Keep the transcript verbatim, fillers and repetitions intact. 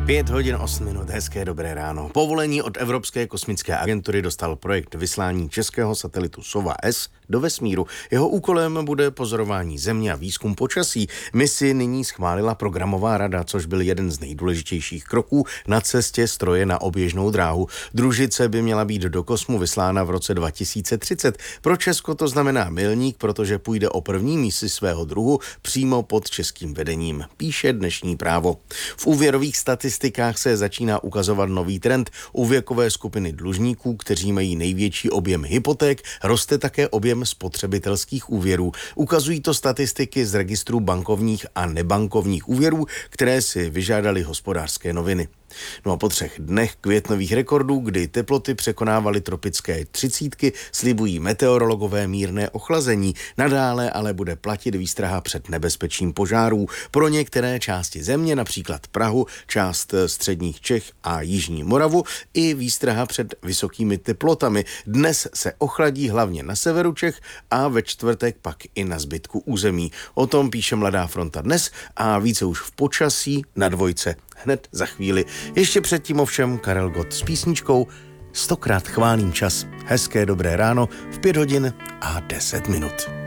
Pět hodin osm minut, hezké dobré ráno. Povolení od Evropské kosmické agentury dostal projekt vyslání českého satelitu SOVA S do vesmíru. Jeho úkolem bude pozorování Země a výzkum počasí. Misi nyní schválila programová rada, což byl jeden z nejdůležitějších kroků na cestě stroje na oběžnou dráhu. Družice by měla být do kosmu vyslána v roce dva tisíce třicet. Pro Česko to znamená milník, protože půjde o první misi svého druhu přímo pod českým vedením, píše dnešní Právo. V úvěrových statistikách se začíná ukazovat nový trend. U věkové skupiny dlužníků, kteří mají největší objem hypoték, roste také objem spotřebitelských úvěrů. Ukazují to statistiky z registru bankovních a nebankovních úvěrů, které si vyžádaly Hospodářské noviny. No a po třech dnech květnových rekordů, kdy teploty překonávaly tropické třicítky, slibují meteorologové mírné ochlazení. Nadále ale bude platit výstraha před nebezpečím požárů. Pro některé části země, například Prahu, část středních Čech a jižní Moravu, i výstraha před vysokými teplotami. Dnes se ochladí hlavně na severu Čech a ve čtvrtek pak i na zbytku území. O tom píše Mladá fronta dnes a více už v počasí na Dvojce. Hned za chvíli. Ještě předtím ovšem Karel Gott s písničkou Stokrát chválím čas. Hezké dobré ráno v pět hodin a deset minut.